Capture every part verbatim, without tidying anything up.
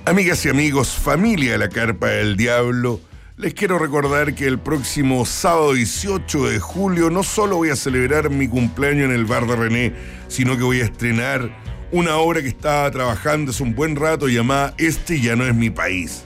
Amigas y amigos, familia de la Carpa del Diablo, les quiero recordar que el próximo sábado dieciocho de julio no solo voy a celebrar mi cumpleaños en el bar de René, sino que voy a estrenar una obra que estaba trabajando hace un buen rato llamada Este ya no es mi país.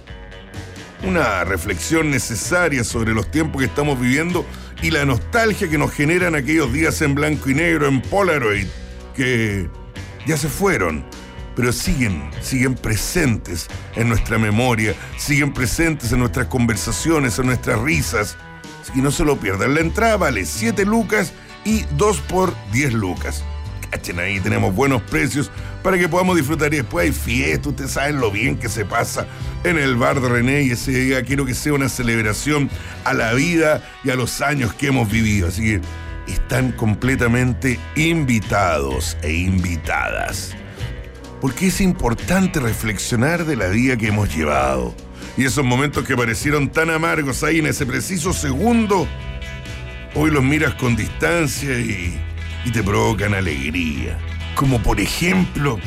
Una reflexión necesaria sobre los tiempos que estamos viviendo y la nostalgia que nos generan aquellos días en blanco y negro, en Polaroid, que ya se fueron, pero siguen, siguen presentes en nuestra memoria, siguen presentes en nuestras conversaciones, en nuestras risas. Así que no se lo pierdan. La entrada vale siete lucas y dos por diez lucas. Cachen ahí, tenemos buenos precios para que podamos disfrutar. Y después hay fiesta, ustedes saben lo bien que se pasa en el bar de René, y ese día quiero que sea una celebración a la vida y a los años que hemos vivido. Así que están completamente invitados e invitadas. Porque es importante reflexionar de la vida que hemos llevado. Y esos momentos que parecieron tan amargos ahí en ese preciso segundo, hoy los miras con distancia y, y te provocan alegría. Como por ejemplo,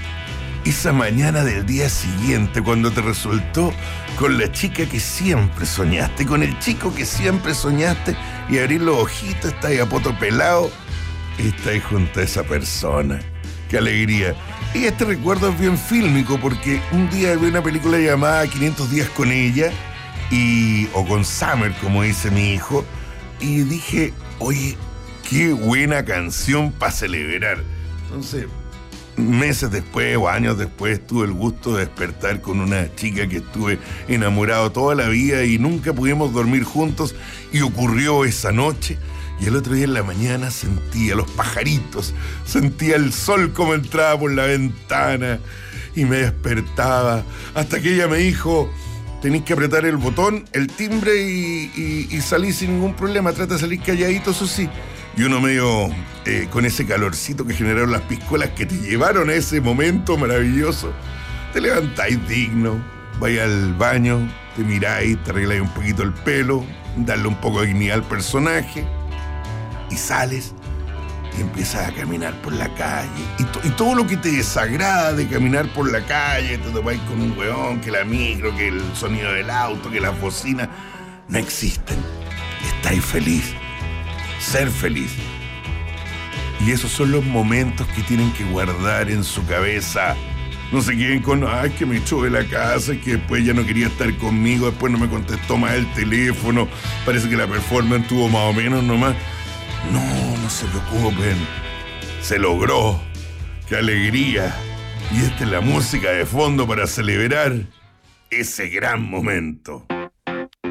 esa mañana del día siguiente cuando te resultó con la chica que siempre soñaste, con el chico que siempre soñaste, y abrir los ojitos, estás ahí a poto pelado, y estás ahí junto a esa persona. ¡Qué alegría! Y este recuerdo es bien fílmico porque un día vi una película llamada quinientos días con ella, y, o con Summer, como dice mi hijo, y dije, oye, qué buena canción para celebrar. Entonces, meses después o años después tuve el gusto de despertar con una chica que estuve enamorado toda la vida y nunca pudimos dormir juntos, y ocurrió esa noche. Y el otro día en la mañana sentía los pajaritos, sentía el sol como entraba por la ventana y me despertaba. Hasta que ella me dijo, tenés que apretar el botón, el timbre y, y, y salir sin ningún problema. Trata de salir calladito, eso sí. Y uno medio eh, con ese calorcito que generaron las piscolas que te llevaron a ese momento maravilloso. Te levantáis digno, vais al baño, te miráis, te arregláis un poquito el pelo, darle un poco de dignidad al personaje. Y sales y empiezas a caminar por la calle. Y, to- y todo lo que te desagrada de caminar por la calle, te topáis con un weón, que la micro, que el sonido del auto, que las bocinas, no existen. Estáis feliz. Ser feliz. Y esos son los momentos que tienen que guardar en su cabeza. No se queden con, ay, que me echó de la casa, que después ya no quería estar conmigo, después no me contestó más el teléfono, parece que la performance tuvo más o menos nomás. No, no se preocupen. Se logró. ¡Qué alegría! Y esta es la música de fondo para celebrar ese gran momento.